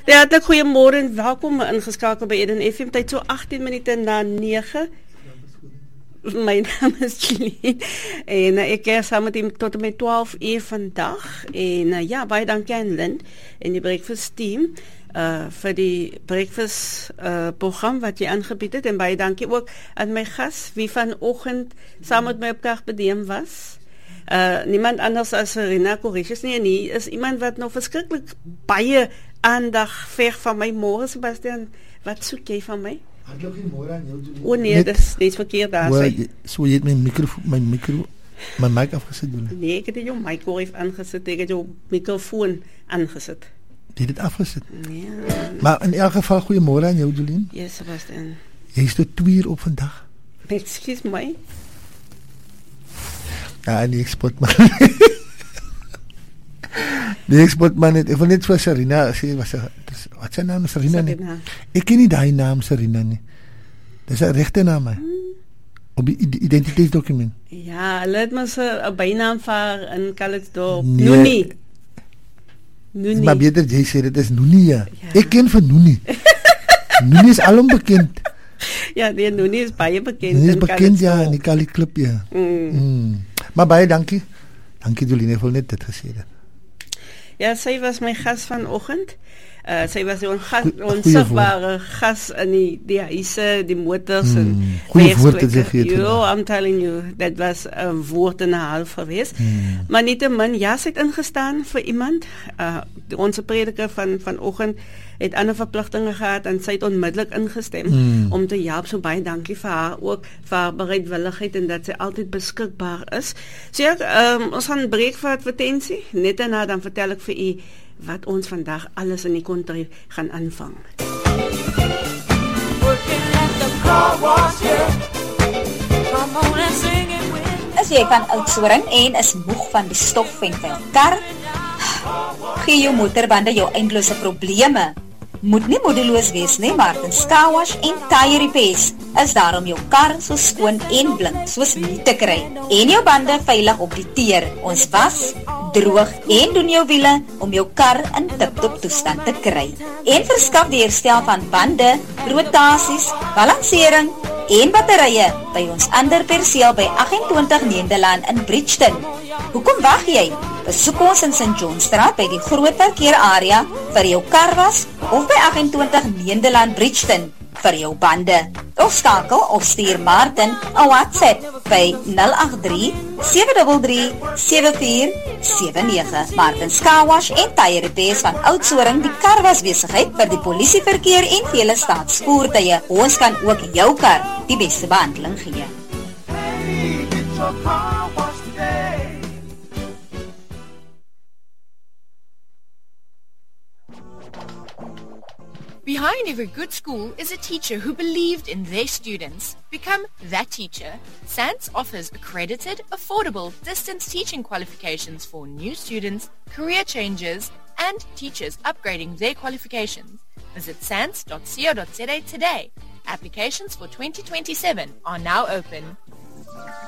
Hartlik goeiemôre en welkom ingeskakel by Eden FM. Tyd so 18 minute na 9. My naam is Jeline en ek is saam met hom tot en met 12 uur vandag. En ja, baie dankie aan Lind en die breakfast team vir die breakfast program wat jy aangebied het. En baie dankie ook aan my gas wie vanoggend saam met my op Karpediem was. Niemand anders as Serena Corricius nie, en hy is iemand wat nog verskriklik baie aandag ver van my. Môre, Sebastian, wat soek jy van my? Hartlik goeiemôre aan jou. O nee, dis verkeerd daar sê. So jy het my mic afgesit doen. Nee, ek het jou microwave aangesit, ek het jou microfoon aangesit. Jy het dit afgesit? Nee. Maar in elk geval goeiemôre aan jou, Jolien. Yes, Sebastian. Jy is tot 2 uur op vandag. Excuse my. Ja, die exportman. Die exportman het, ek wil net vir Serena sê, wat sy naam is Serena nie? Ek ken nie die naam Serena nie. Dit is 'n regte naam, op die identiteitsdokument. Ja, laat maar 'n bynaam vir in Calitzdorp. Noonie. Noonie. Maar beter jy sê dit is Noonie, ja. Ek ken van Noonie. Noonie is alom bekend. Ja, die Noonie is baie bekend. Noonie is bekend, ja, in die Cali Club, ja. Maar baie dankie. Dankie, Jolien, ek wil net dit gesê het. Ja, sy was my gas vanoggend. Sy was onsigbare gas in die huise, die motors en goeie woord het sy gegee. I'm telling you, that was 'n woord en 'n half geweest. Maar nietemin, ja, sy het ingestaan vir iemand. Onze prediker vanoggend het ander verpligtinge gehad en sy het onmiddellik ingestem om te help. So baie dankie vir haar ook vir haar bereidwilligheid en dat sy altyd beskikbaar is. So ja, ons gaan breek vir advertensie. Net daarna dan vertel ek vir u wat ons vandag alles in die country gaan aanvang. As jy van Oudtshoorn en is moeg van die stof en vuil kar, gee jou motorbande jou eindelose probleme. Moet nie moedeloos wees nie, Martin's Car Wash en Tire Repairs is daar om jou kar so skoon en blink soos nie te kry en jou bande veilig op die teer. Ons was, droog en doen jou wiele om jou kar in tip-top toestand te kry. En verskaf die herstel van bande, rotasies, balansering en batterye by ons ander perseel by 28 Nederland in Bridgeton. Hoekom wag jy? Besoek ons in St. Johnstraat by die groot parkeerarea vir jou karwas of by 28 Nederland Bridgeton vir jou bande. Of skakel of stuur Martin 'n WhatsApp by 083 733 7479. Martin's Car Wash en Tire Repairs van Oudtshoorn, die karwasbesigheid vir die polisieverkeer en vele staatsvoertuie. Ons kan ook jou kar die beste behandeling gee. Behind every good school is a teacher who believed in their students. Become that teacher. SANS offers accredited, affordable, distance teaching qualifications for new students, career changers, and teachers upgrading their qualifications. Visit sans.co.za today. Applications for 2027 are now open.